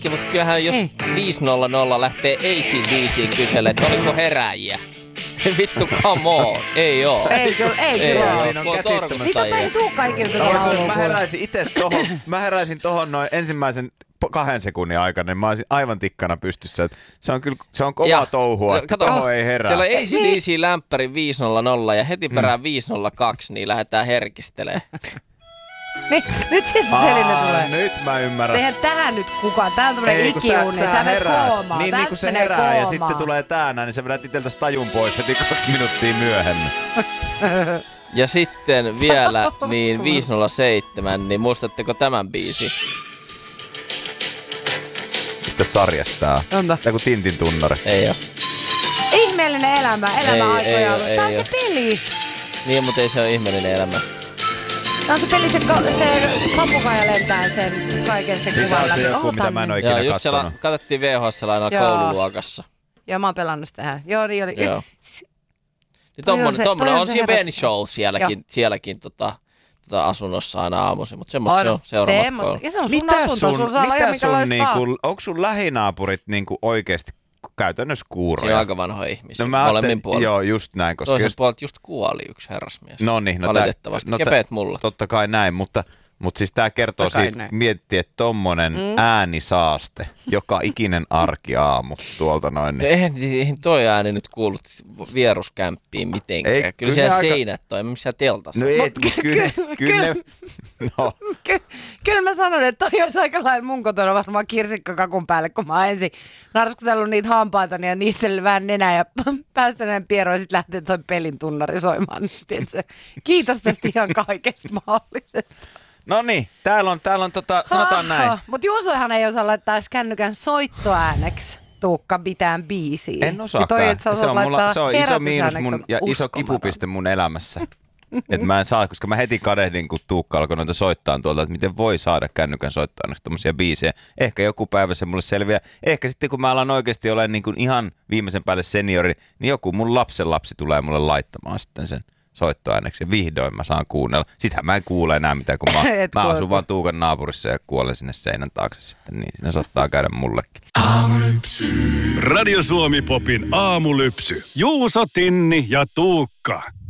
Mutta kyllähän jos 500 lähtee AC/DC:in kyselemään, että oliko herääjiä. Vittu, come on. Ei oo. Ei kyllä. Siinä on käsittämättä. Niitä ei tuu kaikilta laulua. Mä heräisin tohon noin ensimmäisen 2 sekunnin aikana, niin mä olisin aivan tikkana pystyssä. Se on kova touhua, että tohon ei herää. Siellä on AC/DC-lämpäri 500 ja heti perään 502, niin lähdetään herkistelemään. Nyt sieltä Selina tulee. Nyt mä ymmärrän. Eihän tähän nyt kukaan. Tää on tämmönen ikiuni. Sä menet koomaan. Niin kun se herää ja sitten tulee tää näin, niin sä vedät iteltäs tajun pois heti 2 minuuttia myöhemmin. Ja sitten vielä niin 507, niin muistatteko tämän biisin? Mistä sarjasta tää on? Tää kuin Tintin tunnari. Ei oo. Ihmeellinen elämä aikoja. Tää on se peli. Niin, mutta ei se ole ihmeellinen elämä. Tää on se peli, se papukaija lentää sen kaiken sen kuvan läpi. Tää on se joku, mitä mä en oo ikinä kattonut. kattonut. Just katsottiin VHS:llä aina koululuokassa. Joo, mä oon pelannut sitä. Joo, niin oli. Joo. Niin tommonen on siellä pieni show sielläkin asunnossa aina aamuisin, mutta semmoista se on seuraava. Ja se on sun asunto, sulla saa olla ihan minkälaista vaan. Onko sun lähinaapurit niinku oikeesti käytännössä kuuroja? Se on aika vanhoja ihmisiä, molemmin puolella. Joo, just näin. Koska toisen puolelta just kuoli yksi herrasmies. Valitettavasti. Kepeät mulla. Totta kai näin, mutta siis tää kertoo siitä, miettii, että tommonen äänisaaste, joka ikinen arkiaamu tuolta noin. Niin. Eihän toi ääni nyt kuullut vieruskämppiin mitenkään. Ei, kyllä siellä seinät toi, missä teltassa. No ei, kyllä. No. Kyllä mä sanon, että toi olisi aika lailla mun kotona varmaan kirsikkakakun päälle, kun mä oon ensin narskutellut niitä hampaita ja niistellyt vähän nenää ja päästäneen pieroon ja sit lähtee toi pelin tunnari soimaan. Kiitos tästä ihan kaikesta mahdollisesta. No niin, täällä on sanotaan näin. Mutta Juusohan ei osaa laittaa edes kännykän soittoääneksi, Tuukka, mitään biisiä. En osaakaan. Se on iso miinus ja iso kipupiste mun elämässä. Että mä en saa, koska mä heti kadehdin, kun Tuukka alkoi noita soittaa tuolta, että miten voi saada kännykän soittoääneksi tommosia biisejä. Ehkä joku päivä se mulle selviää. Ehkä sitten kun mä alan oikeasti olemaan niin kuin ihan viimeisen päälle seniori, niin joku mun lapsenlapsi tulee mulle laittamaan sitten sen soittoääneksi. Ja vihdoin mä saan kuunnella. Sitähän mä en kuule enää mitään, kun mä asun vaan Tuukan naapurissa ja kuolen sinne seinän taakse sitten. Niin siinä saattaa käydä mullekin. Radio Suomi Popin aamulypsy. Juuso, Tinni ja Tuukka.